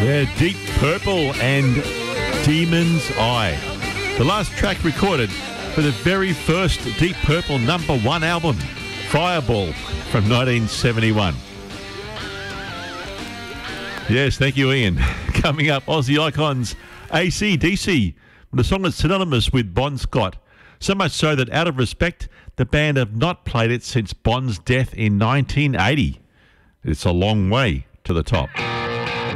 Yeah, Deep Purple and Demon's Eye. The last track recorded for the very first Deep Purple #1 album, Fireball, from 1971. Yes, thank you, Ian. Coming up, Aussie Icons, AC/DC, the song is synonymous with Bon Scott. So much so that, out of respect, the band have not played it since Bon's death in 1980. It's a long way to the top.